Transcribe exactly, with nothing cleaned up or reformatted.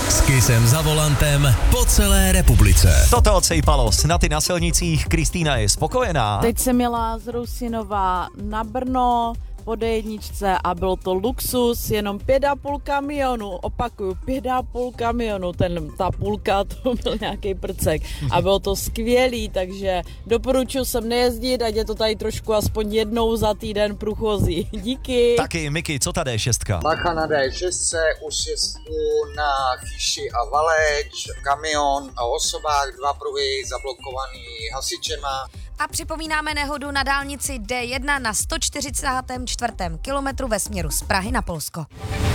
S Kissem za volantem po celé republice. Toto odsejpalo. Snaty na silnicích. Kristýna je spokojená. Teď jsem jela z Rusinova na Brno po dé jedničce a byl to luxus, jenom pět a půl kamionu, opakuju, pět a půl kamionu, ten, ta půlka, to byl nějaký prcek a bylo to skvělý, takže doporučuji sem nejezdit, ať je to tady trošku aspoň jednou za týden průchozí. Díky. Taky, Miky, co ta dé šest? Bacha na dé šest, u sjezdu na Chyši a Valeč, kamion a osobách, dva pruhy zablokovaný hasičema. A připomínáme nehodu na dálnici dé jedna na sto čtyřicátém čtvrtém kilometru ve směru z Prahy na Polsko.